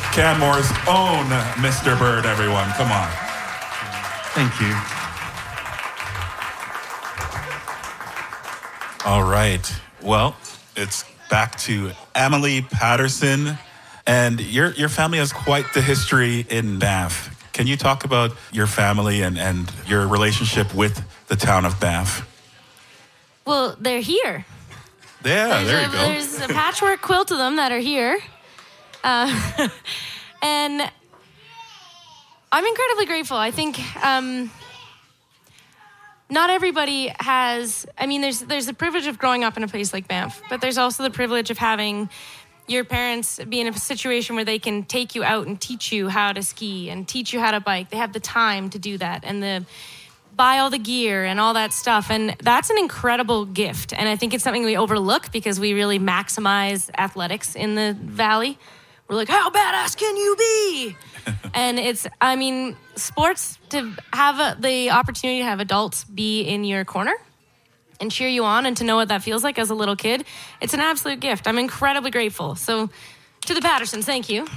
Canmore's own Mr. Bird, everyone. Come on. Thank you. All right. Well, it's back to Emily Patterson. And your family has quite the history in Banff. Can you talk about your family and your relationship with the town of Banff? Well, they're here. Yeah, there you go. There's a patchwork quilt of them that are here. And I'm incredibly grateful. I think not everybody has... I mean, there's the privilege of growing up in a place like Banff, but there's also the privilege of having your parents be in a situation where they can take you out and teach you how to ski and teach you how to bike. They have the time to do that and buy all the gear and all that stuff. And that's an incredible gift. And I think it's something we overlook because we really maximize athletics in the Valley. We're like, how badass can you be? And sports, to have the opportunity to have adults be in your corner and cheer you on and to know what that feels like as a little kid, it's an absolute gift. I'm incredibly grateful. So to the Pattersons, thank you.